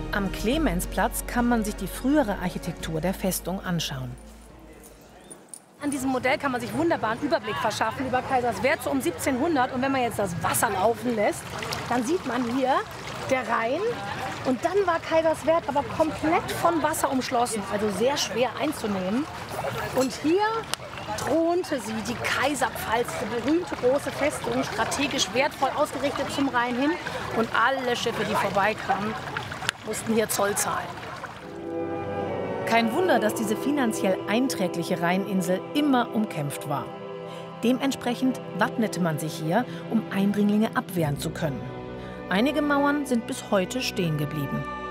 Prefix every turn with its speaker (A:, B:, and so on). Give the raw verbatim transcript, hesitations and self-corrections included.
A: Am Clemensplatz kann man sich die frühere Architektur der Festung anschauen. An diesem Modell kann man sich wunderbar einen Überblick verschaffen über Kaiserswerth so um siebzehnhundert. Und wenn man jetzt das Wasser laufen lässt, dann sieht man hier der Rhein. Und dann war Kaiserswerth aber komplett von Wasser umschlossen, also sehr schwer einzunehmen. Und hier thronte sie, die Kaiserpfalz, die berühmte große Festung, strategisch wertvoll ausgerichtet zum Rhein hin. Und alle Schiffe, die vorbeikamen, mussten hier Zoll zahlen. Kein Wunder, dass diese finanziell einträgliche Rheininsel immer umkämpft war. Dementsprechend wappnete man sich hier, um Eindringlinge abwehren zu können. Einige Mauern sind bis heute stehen geblieben.